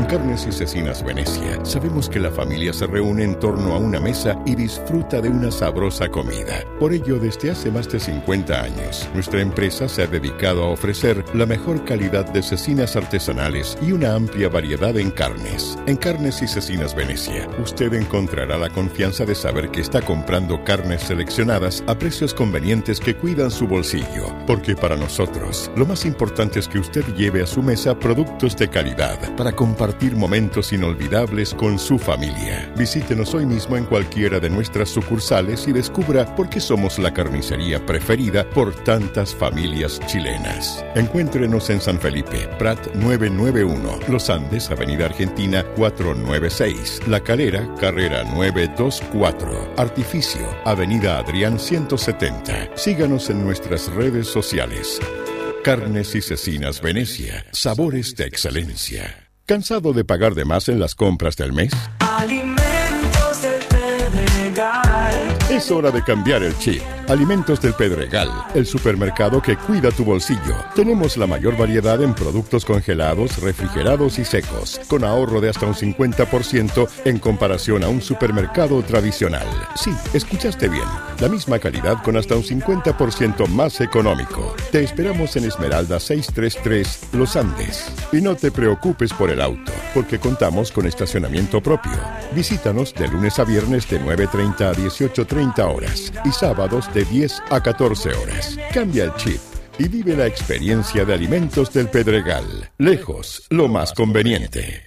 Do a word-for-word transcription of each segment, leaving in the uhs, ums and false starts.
En Carnes y Cecinas Venecia sabemos que la familia se reúne en torno a una mesa y disfruta de una sabrosa comida. Por ello, desde hace más de cincuenta años, nuestra empresa se ha dedicado a ofrecer la mejor calidad de cecinas artesanales y una amplia variedad en carnes. En Carnes y Cecinas Venecia, usted encontrará la confianza de saber que está comprando carnes seleccionadas a precios convenientes que cuidan su bolsillo. Porque para nosotros, lo más importante es que usted lleve a su mesa productos de calidad para compartir Compartir momentos inolvidables con su familia. Visítenos hoy mismo en cualquiera de nuestras sucursales y descubra por qué somos la carnicería preferida por tantas familias chilenas. Encuéntrenos en San Felipe, Prat novecientos noventa y uno, Los Andes, Avenida Argentina cuatrocientos noventa y seis, La Calera, Carrera novecientos veinticuatro, Artificio, Avenida Adrián ciento setenta. Síganos en nuestras redes sociales. Carnes y Cecinas Venecia, sabores de excelencia. ¿Cansado de pagar de más en las compras del mes? Alimentos del Pedregal. Es hora de cambiar el chip. Alimentos del Pedregal, el supermercado que cuida tu bolsillo. Tenemos la mayor variedad en productos congelados, refrigerados y secos, con ahorro de hasta un cincuenta por ciento en comparación a un supermercado tradicional. Sí, escuchaste bien. La misma calidad con hasta un cincuenta por ciento más económico. Te esperamos en Esmeralda seiscientos treinta y tres, Los Andes. Y no te preocupes por el auto, porque contamos con estacionamiento propio. Visítanos de lunes a viernes de nueve treinta a dieciocho treinta horas y sábados de diez a catorce horas. Cambia el chip y vive la experiencia de Alimentos del Pedregal. Lejos, lo más conveniente.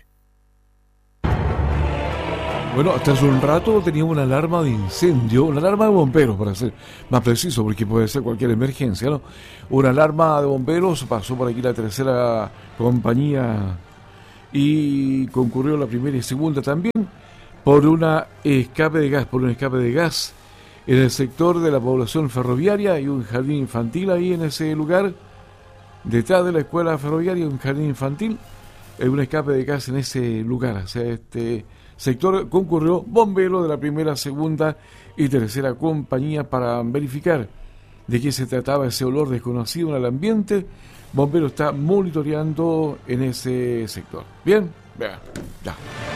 Bueno, hasta hace un rato tenía una alarma de incendio, una alarma de bomberos, para ser más preciso, porque puede ser cualquier emergencia, ¿no? Una alarma de bomberos, pasó por aquí la tercera compañía y concurrió la primera y segunda también por una escape de gas, por un escape de gas en el sector de la población ferroviaria. Hay un jardín infantil ahí en ese lugar, detrás de la escuela ferroviaria, un jardín infantil, hay un escape de gas en ese lugar. O sea, este sector concurrió bomberos de la primera, segunda y tercera compañía para verificar de qué se trataba ese olor desconocido en el ambiente. Bombero está monitoreando en ese sector. Bien, ya, ya.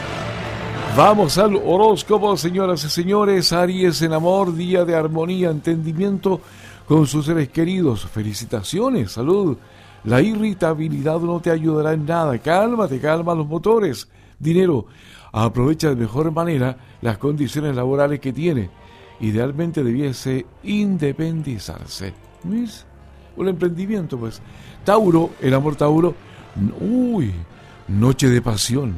Vamos al horóscopo, señoras y señores. Aries en amor, día de armonía, entendimiento con sus seres queridos. Felicitaciones, salud. La irritabilidad no te ayudará en nada. Cálmate, calma los motores. Dinero, aprovecha de mejor manera las condiciones laborales que tiene. Idealmente debiese independizarse. ¿Ves? Un emprendimiento, pues. Tauro, el amor Tauro. Uy, noche de pasión.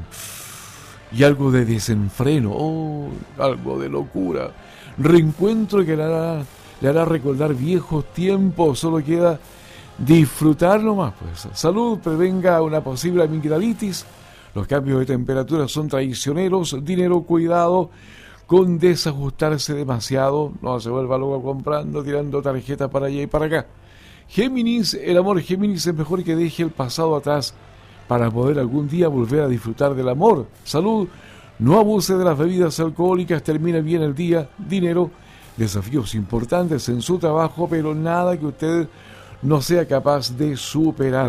Y algo de desenfreno, oh, algo de locura. Reencuentro que le hará, le hará recordar viejos tiempos. Solo queda disfrutar nomás, pues. Salud, prevenga una posible amigdalitis. Los cambios de temperatura son traicioneros. Dinero, cuidado con desajustarse demasiado. No se vuelva luego comprando, tirando tarjetas para allá y para acá. Géminis, el amor Géminis es mejor que deje el pasado atrás para poder algún día volver a disfrutar del amor. Salud, no abuse de las bebidas alcohólicas, termine bien el día. Dinero, desafíos importantes en su trabajo, pero nada que usted no sea capaz de superar.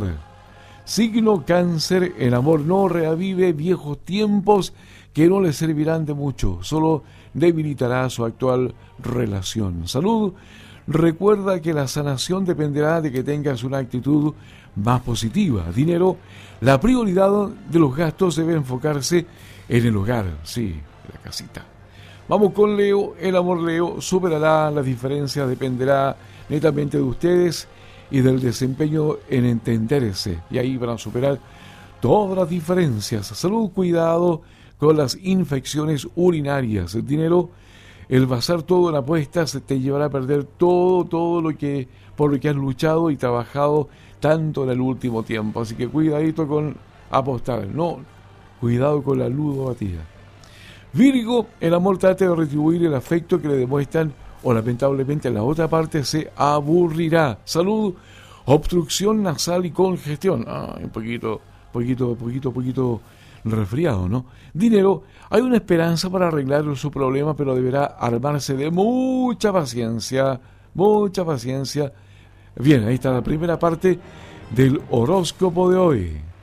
Signo Cáncer, el amor no reavive viejos tiempos que no le servirán de mucho, solo debilitará su actual relación. Salud, recuerda que la sanación dependerá de que tengas una actitud más positiva. Dinero, la prioridad de los gastos debe enfocarse en el hogar, sí, en la casita. Vamos con Leo, el amor Leo superará las diferencias, dependerá netamente de ustedes y del desempeño en entenderse, y ahí van a superar todas las diferencias. Salud, cuidado con las infecciones urinarias. El dinero, el basar todo en apuestas te llevará a perder todo, todo lo que por lo que has luchado y trabajado tanto en el último tiempo. Así que cuidadito con apostar, no, cuidado con la ludopatia. Virgo, el amor trate de retribuir el afecto que le demuestran o lamentablemente la otra parte se aburrirá. Salud, obstrucción nasal y congestión. Ah, un poquito, poquito, poquito, poquito resfriado, ¿no? Dinero, hay una esperanza para arreglar su problema, pero deberá armarse de mucha paciencia, mucha paciencia. Bien, ahí está la primera parte del horóscopo de hoy.